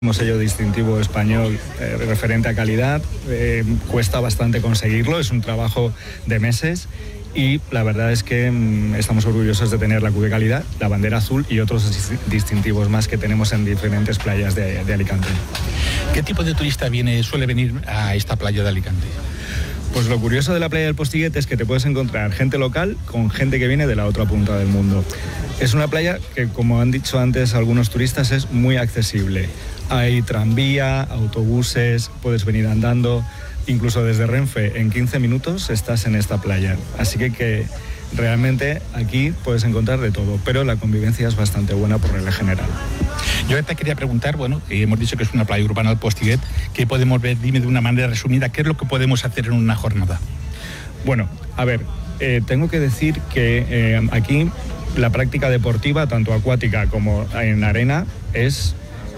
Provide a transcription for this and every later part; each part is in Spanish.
sello distintivo español referente a calidad. Cuesta bastante conseguirlo, es un trabajo de meses y la verdad es que estamos orgullosos de tener la Q de calidad, la bandera azul y otros distintivos más que tenemos en diferentes playas de Alicante. ¿Qué tipo de turista suele venir a esta playa de Alicante? Pues lo curioso de la playa del Postiguet es que te puedes encontrar gente local con gente que viene de la otra punta del mundo. Es una playa que, como han dicho antes algunos turistas, es muy accesible. Hay tranvía, autobuses, puedes venir andando, incluso desde Renfe en 15 minutos estás en esta playa. Así que realmente aquí puedes encontrar de todo, pero la convivencia es bastante buena por regla general. Yo te quería preguntar, hemos dicho que es una playa urbana del Postiguet, ¿qué podemos ver? Dime de una manera resumida, ¿qué es lo que podemos hacer en una jornada? Bueno, a ver, tengo que decir que aquí la práctica deportiva, tanto acuática como en arena, es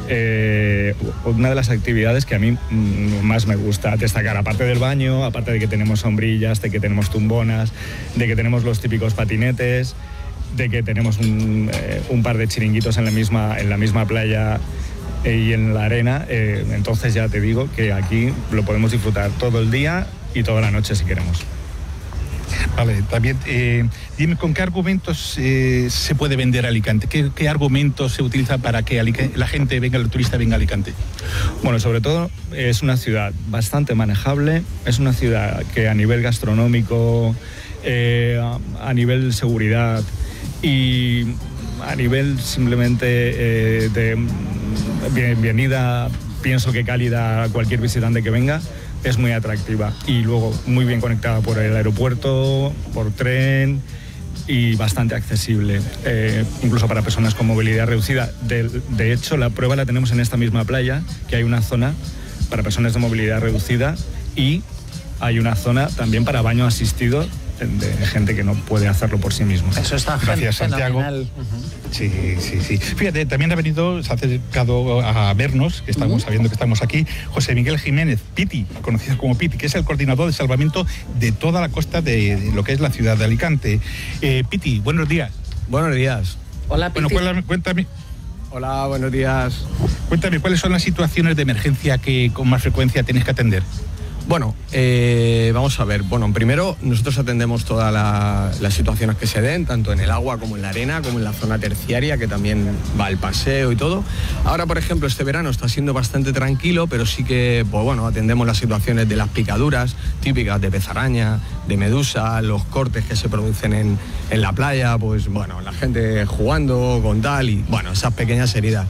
una de las actividades que a mí más me gusta destacar, aparte del baño, aparte de que tenemos sombrillas, de que tenemos tumbonas, de que tenemos los típicos patinetes, de que tenemos un par de chiringuitos en la misma playa y en la arena. Entonces ya te digo que aquí lo podemos disfrutar todo el día y toda la noche si queremos. Vale, también dime con qué argumentos se puede vender Alicante, qué argumentos se utilizan para que la gente venga, el turista venga a Alicante. Bueno, sobre todo es una ciudad bastante manejable, es una ciudad que a nivel gastronómico, a nivel seguridad y a nivel simplemente de bienvenida, pienso que cálida a cualquier visitante que venga, es muy atractiva y luego muy bien conectada por el aeropuerto, por tren y bastante accesible, incluso para personas con movilidad reducida. De hecho, la prueba la tenemos en esta misma playa, que hay una zona para personas de movilidad reducida y hay una zona también para baño asistido de gente que no puede hacerlo por sí mismo. Eso está Gracias, Santiago. Sí. Fíjate, también se ha acercado a vernos, que estamos sabiendo que estamos aquí, José Miguel Jiménez, Piti, conocido como Piti, que es el coordinador de salvamento de toda la costa de lo que es la ciudad de Alicante. Piti, buenos días. Buenos días. Hola, Piti. Bueno, cuéntame. Hola, buenos días. Cuéntame, ¿cuáles son las situaciones de emergencia que con más frecuencia tenéis que atender? Bueno, vamos a ver. Bueno, primero nosotros atendemos todas las situaciones que se den, tanto en el agua como en la arena, como en la zona terciaria, que también va el paseo y todo. Ahora, por ejemplo, este verano está siendo bastante tranquilo, pero sí que, pues bueno, atendemos las situaciones de las picaduras típicas de pez araña, de medusa, los cortes que se producen en la playa, pues bueno, la gente jugando con tal y, bueno, esas pequeñas heridas.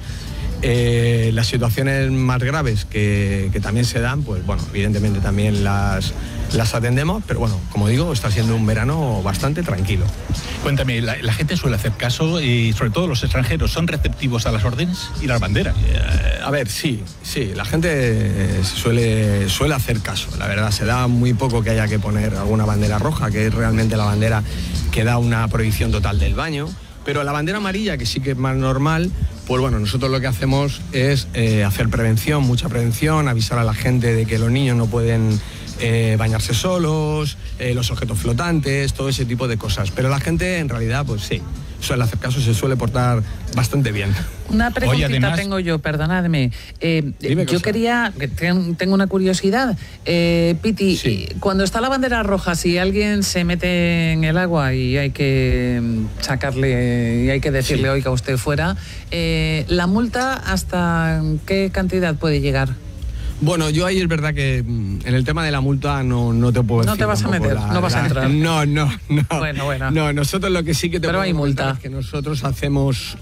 Las situaciones más graves que también se dan, pues bueno, evidentemente también las atendemos, pero bueno, como digo, está siendo un verano bastante tranquilo. Cuéntame, ¿la gente suele hacer caso y sobre todo los extranjeros son receptivos a las órdenes y las banderas? A ver, sí, la gente suele hacer caso, la verdad, se da muy poco que haya que poner alguna bandera roja, que es realmente la bandera que da una prohibición total del baño. Pero la bandera amarilla, que sí que es más normal, pues bueno, nosotros lo que hacemos es hacer prevención, mucha prevención, avisar a la gente de que los niños no pueden bañarse solos, los objetos flotantes, todo ese tipo de cosas. Pero la gente, en realidad, pues sí, suele hacer caso, se suele portar bastante bien. Una preguntita además, tengo yo, perdonadme. Yo quería, tengo una curiosidad. Piti, sí. Cuando está la bandera roja, si alguien se mete en el agua y hay que sacarle, y hay que decirle, oiga, usted fuera, ¿la multa hasta qué cantidad puede llegar? Bueno, yo ahí es verdad que en el tema de la multa no te puedo decir. No te vas a meter, no vas a entrar. No. Bueno. No, nosotros lo que sí que te Pero hay multa. Es que nosotros hacemos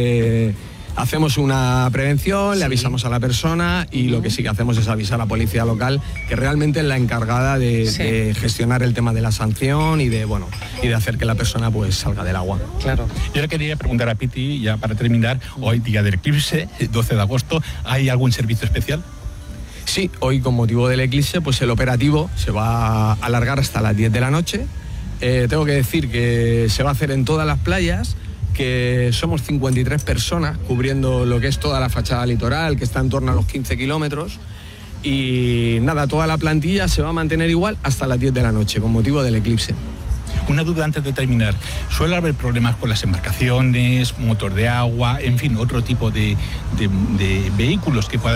una prevención, le avisamos a la persona y lo que sí que hacemos es avisar a la policía local, que realmente es la encargada de gestionar el tema de la sanción y de hacer que la persona pues salga del agua. Claro. Yo le quería preguntar a Piti, ya para terminar, hoy día del eclipse, 12 de agosto, ¿hay algún servicio especial? Sí, hoy con motivo del eclipse, pues el operativo se va a alargar hasta las 10 de la noche. Tengo que decir que se va a hacer en todas las playas, que somos 53 personas cubriendo lo que es toda la fachada litoral, que está en torno a los 15 kilómetros. Y nada, toda la plantilla se va a mantener igual hasta las 10 de la noche, con motivo del eclipse. Una duda antes de terminar. ¿Suele haber problemas con las embarcaciones, motor de agua, en fin, otro tipo de vehículos que puedan